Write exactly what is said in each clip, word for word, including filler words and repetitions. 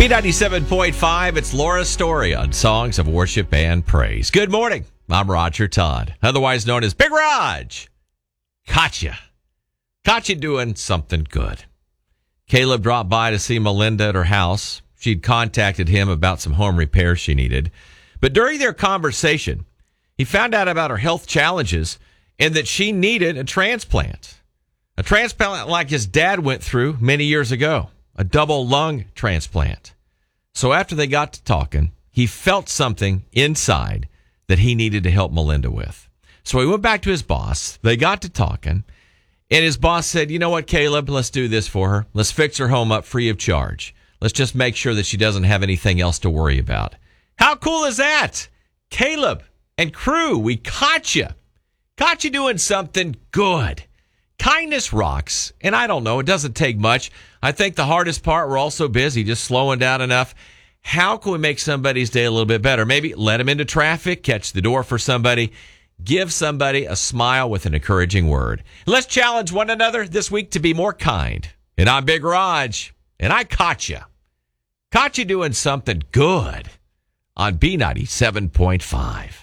B ninety-seven point five, it's Laura's Story on Songs of Worship and Praise. Good morning. I'm Roger Todd, otherwise known as Big Raj. Caught ya. Caught you doing something good. Caleb dropped by to see Melinda at her house. She'd contacted him about some home repairs she needed. But during their conversation, he found out about her health challenges and that she needed a transplant. A transplant like his dad went through many years ago. A double lung transplant. So after they got to talking, he felt something inside that he needed to help Melinda with. So he went back to his boss. They got to talking. And his boss said, you know what, Caleb, let's do this for her. Let's fix her home up free of charge. Let's just make sure that she doesn't have anything else to worry about. How cool is that? Caleb and crew, we caught you. Caught you doing something good. Kindness rocks, and I don't know, it doesn't take much. I think the hardest part, we're all so busy, just slowing down enough. How can we make somebody's day a little bit better? Maybe let them into traffic, catch the door for somebody, give somebody a smile with an encouraging word. Let's challenge one another this week to be more kind. And I'm Big Raj, and I caught you. Caught you doing something good on B ninety-seven point five.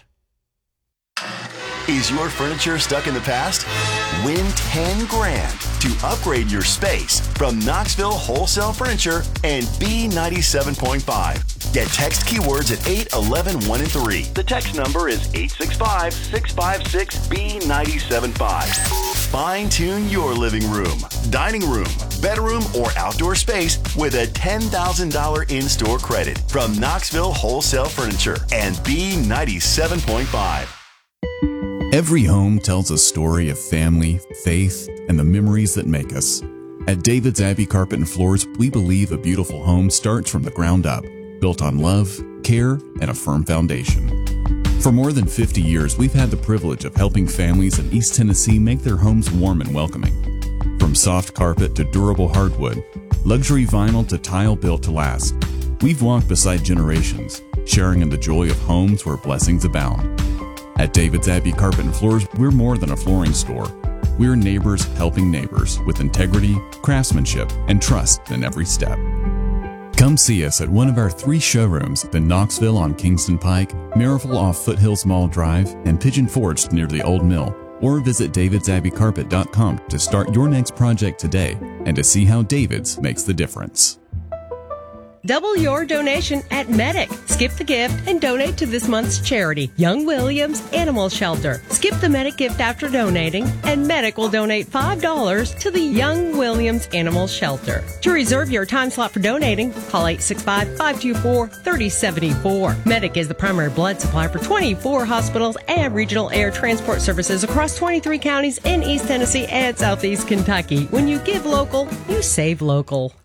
Is your furniture stuck in the past? Win ten grand to upgrade your space from Knoxville Wholesale Furniture and B ninety-seven point five. Get text keywords at eight eleven one and three. The text number is eight six five, six five six, B nine seven five. Fine-tune your living room, dining room, bedroom, or outdoor space with a ten thousand dollars in-store credit from Knoxville Wholesale Furniture and B ninety-seven point five. Every home tells a story of family, faith, and the memories that make us. At David's Abbey Carpet and Floors, we believe a beautiful home starts from the ground up, built on love, care, and a firm foundation. For more than fifty years, we've had the privilege of helping families in East Tennessee make their homes warm and welcoming. From soft carpet to durable hardwood, luxury vinyl to tile built to last, we've walked beside generations, sharing in the joy of homes where blessings abound. At David's Abbey Carpet and Floors, we're more than a flooring store. We're neighbors helping neighbors with integrity, craftsmanship, and trust in every step. Come see us at one of our three showrooms in Knoxville on Kingston Pike, Maryville off Foothills Mall Drive, and Pigeon Forge near the Old Mill. Or visit davids abbey carpet dot com to start your next project today and to see how David's makes the difference. Double your donation at Medic. Skip the gift and donate to this month's charity, Young Williams Animal Shelter. Skip the Medic gift after donating, and Medic will donate five dollars to the Young Williams Animal Shelter. To reserve your time slot for donating, call eight six five, five two four, three oh seven four. Medic is the primary blood supply for twenty-four hospitals and regional air transport services across twenty-three counties in East Tennessee and Southeast Kentucky. When you give local, you save local.